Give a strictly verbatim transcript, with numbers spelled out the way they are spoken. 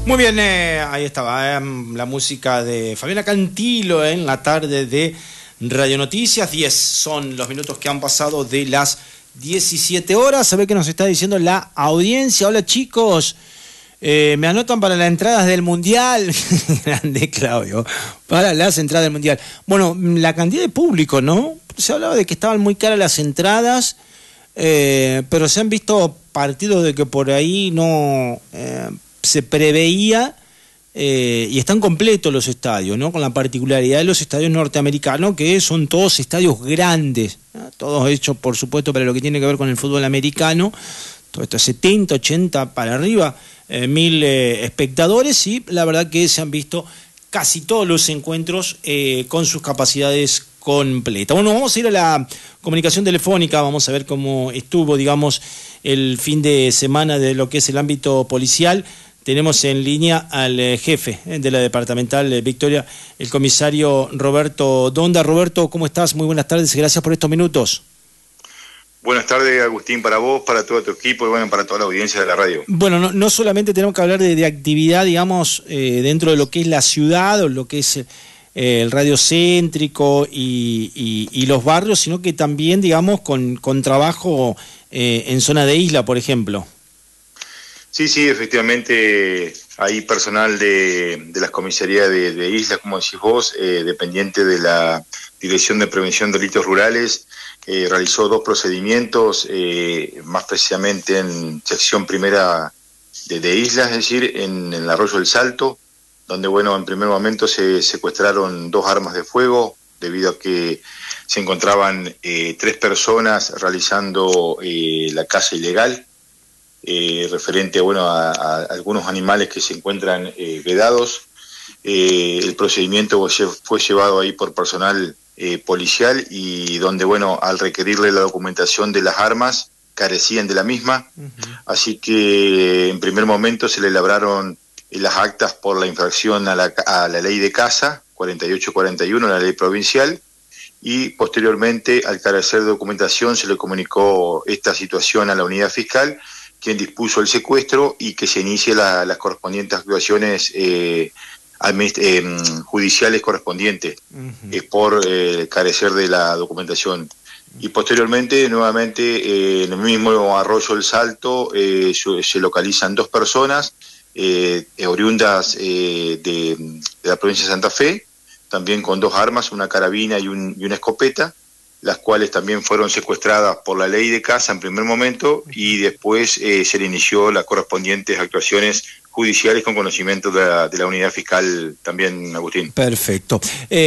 Muy bien, eh, ahí estaba eh, la música de Fabiana Cantilo eh, en la tarde de Radio Noticias. diez son los minutos que han pasado de las diecisiete horas. A ver qué nos está diciendo la audiencia. Hola chicos, eh, me anotan para las entradas del Mundial. Grande Claudio, para las entradas del Mundial. Bueno, la cantidad de público, ¿no? Se hablaba de que estaban muy caras las entradas, eh, pero se han visto partidos de que por ahí no... Eh, se preveía eh, y están completos los estadios, ¿no? Con la particularidad de los estadios norteamericanos, que son todos estadios grandes, ¿no? Todos hechos, por supuesto, para lo que tiene que ver con el fútbol americano. Todo esto, setenta, ochenta para arriba, eh, mil eh, espectadores, y la verdad que se han visto casi todos los encuentros eh, con sus capacidades completas. Bueno, vamos a ir a la comunicación telefónica, vamos a ver cómo estuvo, digamos, el fin de semana de lo que es el ámbito policial. Tenemos en línea al eh, jefe eh, de la departamental eh, Victoria, el comisario Roberto Donda. Roberto, ¿cómo estás? Muy buenas tardes y gracias por estos minutos. Buenas tardes, Agustín, para vos, para todo tu equipo y bueno, para toda la audiencia de la radio. Bueno, no, no solamente tenemos que hablar de, de actividad, digamos, eh, dentro de lo que es la ciudad o lo que es eh, el radio céntrico y, y, y los barrios, sino que también, digamos, con, con trabajo eh, en zona de isla, por ejemplo. Sí, sí, efectivamente hay personal de, de las comisarías de, de islas, como decís vos, eh, dependiente de la Dirección de Prevención de Delitos Rurales, eh, realizó dos procedimientos, eh, más precisamente en sección primera de, de islas, es decir, en, en el Arroyo del Salto, donde, bueno, en primer momento se secuestraron dos armas de fuego, debido a que se encontraban eh, tres personas realizando eh, la caza ilegal, Eh, referente bueno, a, a algunos animales que se encuentran eh, vedados. Eh, el procedimiento fue llevado ahí por personal eh, policial y donde, bueno, al requerirle la documentación de las armas, carecían de la misma. Uh-huh. Así que en primer momento se le labraron las actas por la infracción a la, a la ley de caza, cuarenta y ocho cuarenta y uno, la ley provincial, y posteriormente, al carecer de documentación, se le comunicó esta situación a la unidad fiscal, quien dispuso el secuestro y que se inicie la, las correspondientes actuaciones eh, eh, judiciales correspondientes uh-huh. eh, por eh, carecer de la documentación. Y posteriormente, nuevamente, eh, en el mismo Arroyo del Salto, eh, se, se localizan dos personas eh, oriundas eh, de, de la provincia de Santa Fe, también con dos armas, una carabina y, un, y una escopeta, las cuales también fueron secuestradas por la ley de caza en primer momento y después eh, se le inició las correspondientes actuaciones judiciales con conocimiento de la, de la unidad fiscal también, Agustín. Perfecto. Eh...